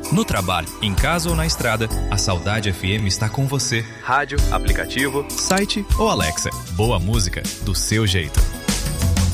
No trabalho, em casa ou na estrada, a Saudade FM está com você. Rádio, aplicativo, site ou Alexa. Boa música do seu jeito.